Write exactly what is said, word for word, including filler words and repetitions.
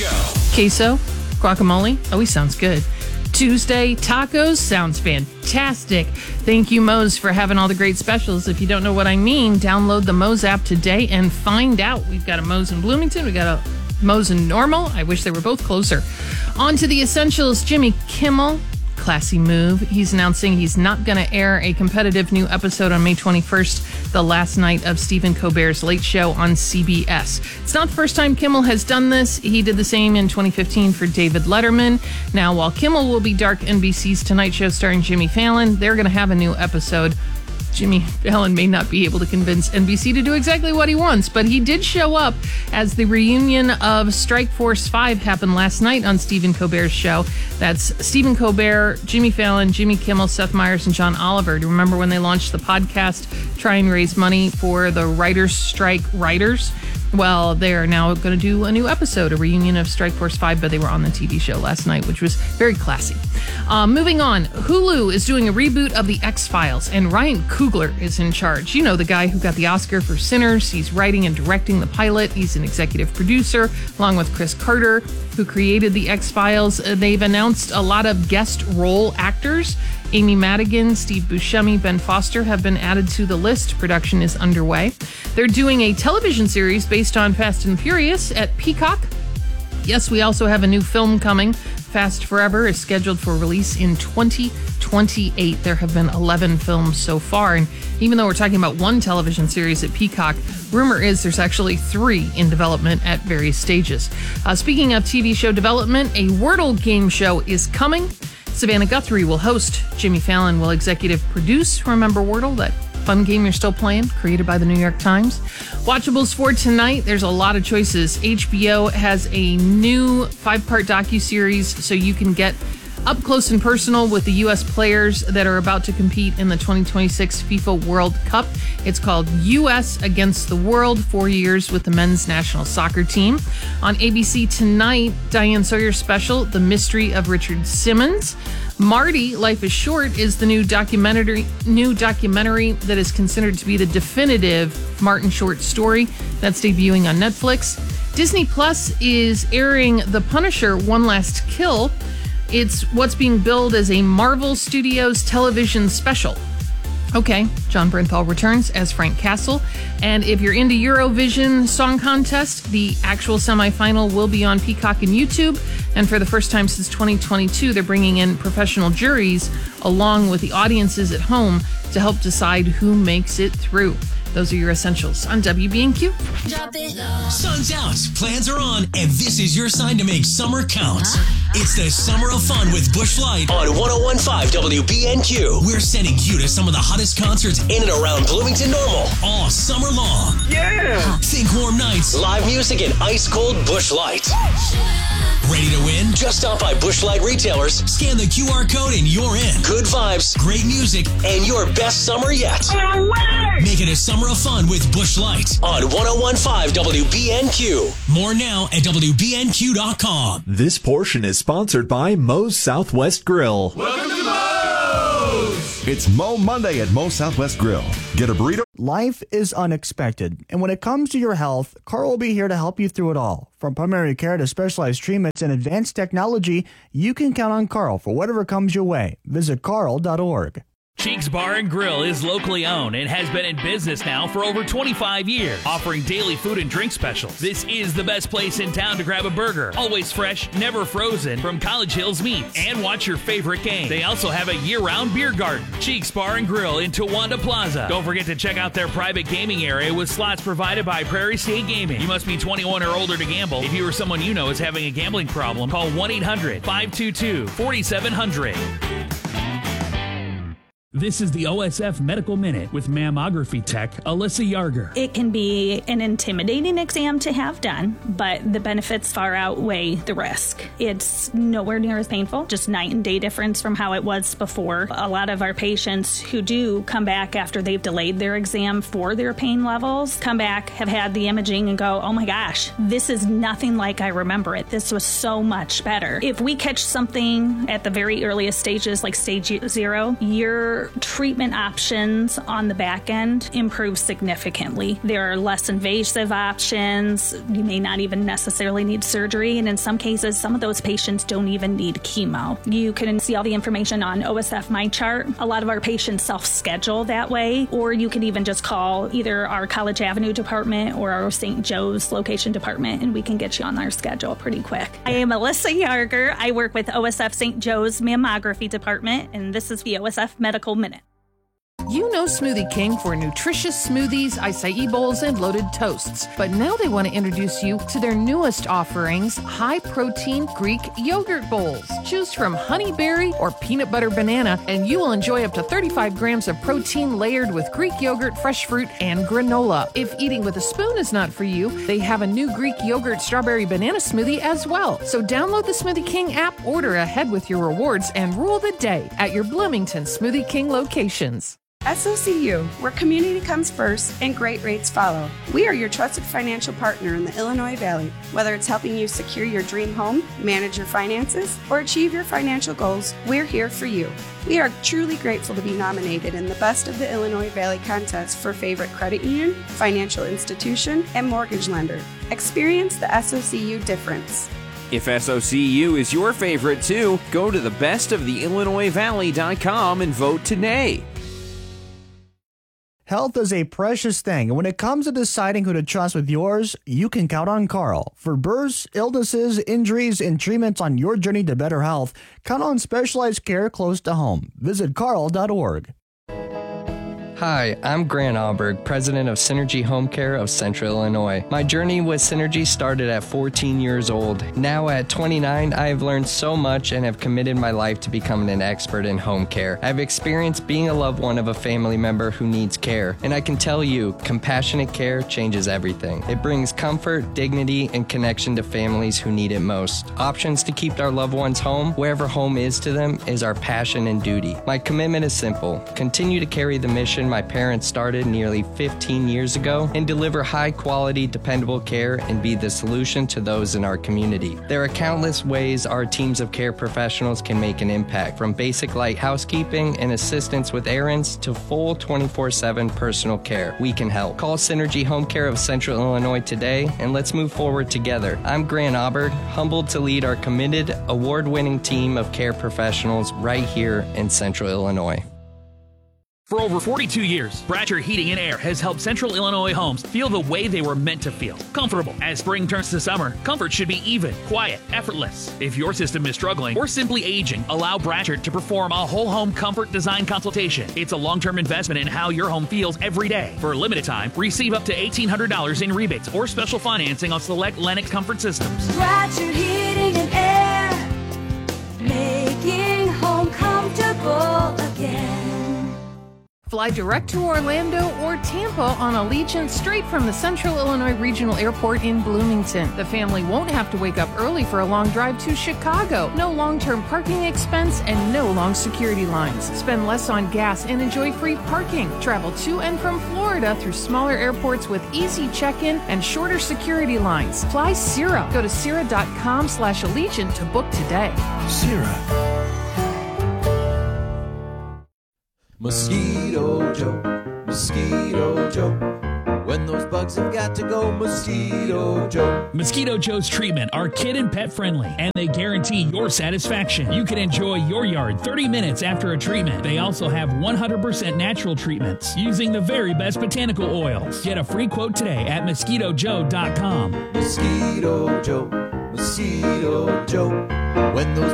Show. Queso, guacamole, always sounds good. Tuesday, tacos, sounds fantastic. Thank you, Moe's, for having all the great specials. If you don't know what I mean, download the Moe's app today and find out. We've got a Moe's in Bloomington. We got a Moe's in Normal. I wish they were both closer. On to the essentials. Jimmy Kimmel. Classy move. He's announcing he's not going to air a competitive new episode on May twenty-first, the last night of Stephen Colbert's Late Show on C B S. It's not the first time Kimmel has done this. He did the same in twenty fifteen for David Letterman. Now, while Kimmel will be dark N B C's Tonight Show starring Jimmy Fallon, they're going to have a new episode. Jimmy Fallon may not be able to convince N B C to do exactly what he wants, but he did show up as the reunion of Strike Force five happened last night on Stephen Colbert's show. That's Stephen Colbert, Jimmy Fallon, Jimmy Kimmel, Seth Meyers, and John Oliver. Do you remember when they launched the podcast, try and raise money for the writers' strike writers? Well, they are now going to do a new episode, a reunion of Strike Force five, but they were on the T V show last night, which was very classy. Uh, moving on, Hulu is doing a reboot of The X-Files, and Ryan Coogler is in charge. You know, the guy who got the Oscar for Sinners. He's writing and directing the pilot. He's an executive producer, along with Chris Carter, who created The X-Files. Uh, they've announced a lot of guest role actors. Amy Madigan, Steve Buscemi, Ben Foster have been added to the list. Production is underway. They're doing a television series based on Fast and Furious at Peacock. Yes, we also have a new film coming. Fast Forever is scheduled for release in twenty twenty-eight. There have been eleven films so far, and even though we're talking about one television series at Peacock, rumor is there's actually three in development at various stages. Uh, speaking of T V show development, a Wordle game show is coming. Savannah Guthrie will host. Jimmy Fallon will executive produce. Remember Wordle, that fun game you're still playing, created by the New York Times. Watchables for tonight, there's a lot of choices. H B O has a new five-part docuseries, so you can get up close and personal with the U S players that are about to compete in the twenty twenty-six FIFA World Cup. It's called U S Against the World, four years with the men's national soccer team. On A B C tonight, Diane Sawyer's special, The Mystery of Richard Simmons. Marty, Life is Short, is the new documentary new documentary that is considered to be the definitive Martin Short story. That's debuting on Netflix. Disney Plus is airing The Punisher: One Last Kill. It's what's being billed as a Marvel Studios television special. Okay, John Bernthal returns as Frank Castle. And if you're into Eurovision Song Contest, the actual semifinal will be on Peacock and YouTube. And for the first time since twenty twenty-two, they're bringing in professional juries along with the audiences at home to help decide who makes it through. Those are your essentials on W B N Q. Sun's out, plans are on, and this is your sign to make summer count. It's the Summer of Fun with Busch Light on one oh one point five W B N Q. We're sending you to some of the hottest concerts in and around Bloomington Normal all summer long. Yeah! Think warm nights, live music, and ice-cold Busch Light. Ready to win? Just stop by Busch Light retailers, scan the Q R code, and you're in. Good vibes, great music, and your best summer yet. Make it a summer of fun with Busch Light on one oh one point five W B N Q. More now at W B N Q dot com. This portion is sponsored by Moe's Southwest Grill. Welcome to Moe's! It's Mo Monday at Moe's Southwest Grill. Get a burrito. Life is unexpected, and when it comes to your health, Carl will be here to help you through it all. From primary care to specialized treatments and advanced technology, you can count on Carl for whatever comes your way. Visit carl dot org. Cheeks Bar and Grill is locally owned and has been in business now for over twenty-five years, offering daily food and drink specials. This is the best place in town to grab a burger, always fresh, never frozen, from College Hills Meats, and watch your favorite game. They also have a year-round beer garden. Cheeks Bar and Grill in Towanda Plaza. Don't forget to check out their private gaming area with slots provided by Prairie State Gaming. You must be twenty-one or older to gamble. If you or someone you know is having a gambling problem, call one eight hundred, five two two, four seven zero zero. This is the O S F Medical Minute with mammography tech Alyssa Yarger. It can be an intimidating exam to have done, but the benefits far outweigh the risk. It's nowhere near as painful, just night and day difference from how it was before. A lot of our patients who do come back after they've delayed their exam for their pain levels, come back, have had the imaging and go, oh my gosh, this is nothing like I remember it. This was so much better. If we catch something at the very earliest stages, like stage zero, you're Our treatment options on the back end improve significantly. There are less invasive options. You may not even necessarily need surgery, and in some cases, some of those patients don't even need chemo. You can see all the information on O S F MyChart. A lot of our patients self-schedule that way, or you can even just call either our College Avenue department or our Saint Joe's location department, and we can get you on our schedule pretty quick. I am Alyssa Yarger. I work with O S F Saint Joe's Mammography Department, and this is the O S F Medical Minute. You know Smoothie King for nutritious smoothies, acai bowls, and loaded toasts. But now they want to introduce you to their newest offerings, high-protein Greek yogurt bowls. Choose from honey berry or peanut butter banana, and you will enjoy up to thirty-five grams of protein layered with Greek yogurt, fresh fruit, and granola. If eating with a spoon is not for you, they have a new Greek yogurt strawberry banana smoothie as well. So download the Smoothie King app, order ahead with your rewards, and rule the day at your Bloomington Smoothie King locations. S O C U, where community comes first and great rates follow. We are your trusted financial partner in the Illinois Valley. Whether it's helping you secure your dream home, manage your finances, or achieve your financial goals, we're here for you. We are truly grateful to be nominated in the Best of the Illinois Valley contest for favorite credit union, financial institution, and mortgage lender. Experience the S O C U difference. If S O C U is your favorite too, go to the best of the illinois valley dot com and vote today. Health is a precious thing, and when it comes to deciding who to trust with yours, you can count on Carl. For births, illnesses, injuries, and treatments on your journey to better health, count on specialized care close to home. Visit carl dot org. Hi, I'm Grant Alberg, president of Synergy Home Care of Central Illinois. My journey with Synergy started at fourteen years old. Now at twenty-nine, I have learned so much and have committed my life to becoming an expert in home care. I've experienced being a loved one of a family member who needs care, and I can tell you, compassionate care changes everything. It brings comfort, dignity, and connection to families who need it most. Options to keep our loved ones home, wherever home is to them, is our passion and duty. My commitment is simple: continue to carry the mission my parents started nearly fifteen years ago and deliver high-quality, dependable care and be the solution to those in our community. There are countless ways our teams of care professionals can make an impact, from basic light housekeeping and assistance with errands to full twenty-four seven personal care. We can help. Call Synergy Home Care of Central Illinois today, and let's move forward together. I'm Grant Aubert, humbled to lead our committed, award-winning team of care professionals right here in Central Illinois. For over forty-two years, Bratcher Heating and Air has helped Central Illinois homes feel the way they were meant to feel. Comfortable. As spring turns to summer, comfort should be even, quiet, effortless. If your system is struggling or simply aging, allow Bratcher to perform a whole home comfort design consultation. It's a long-term investment in how your home feels every day. For a limited time, receive up to eighteen hundred dollars in rebates or special financing on select Lennox comfort systems. Bratcher Heating and Air, making home comfortable again. Fly direct to Orlando or Tampa on Allegiant straight from the Central Illinois Regional Airport in Bloomington. The family won't have to wake up early for a long drive to Chicago. No long-term parking expense and no long security lines. Spend less on gas and enjoy free parking. Travel to and from Florida through smaller airports with easy check-in and shorter security lines. Fly Cira. Go to cira.com slash Allegiant to book today. Cira. Mosquito Joe, Mosquito Joe. When those bugs have got to go, Mosquito Joe. Mosquito Joe's treatment are kid and pet friendly, and they guarantee your satisfaction. You can enjoy your yard thirty minutes after a treatment. They also have one hundred percent natural treatments using the very best botanical oils. Get a free quote today at mosquito joe dot com. Mosquito Joe, Mosquito Joe. When those